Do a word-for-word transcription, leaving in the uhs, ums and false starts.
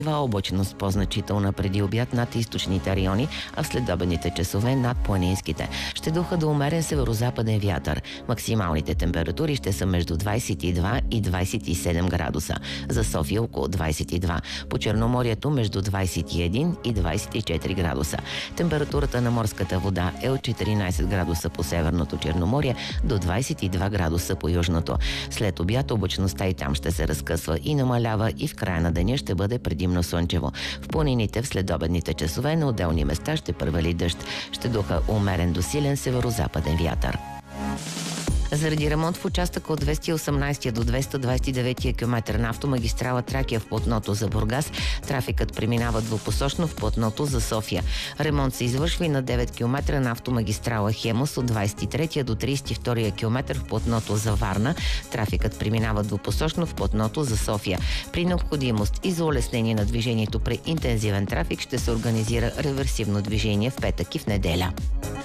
Облачност по-значителна преди обяд над източните райони, а в следобедните часове над планинските. Ще духа до умерен северозападен вятър. Максималните температури ще са между двадесет и два и двадесет и седем градуса. За София около двадесет и два. По Черноморието между двадесет и един и двадесет и четири градуса. Температурата на морската вода е от четиринадесет градуса по северното Черноморие до двадесет и два градуса по южното. След обяд облачността и там ще се разкъсва и намалява и в края на деня ще бъде предимно слънчево. В планините в следобедните часове на отделни места ще превали дъжд. Ще духа умерен до силен северозападен вятър. Заради ремонт в участъка от двеста и осемнадесети до двеста двадесет и девети километър на автомагистрала Тракия в платното за Бургас, трафикът преминава двупосочно в платното за София. Ремонт се извършва и на девет километра на автомагистрала Хемус от двадесет и трети до тридесет и втори километър в платното за Варна. Трафикът преминава двупосочно в платното за София. При необходимост и за улеснение на движението при интензивен трафик ще се организира реверсивно движение в петък и в неделя.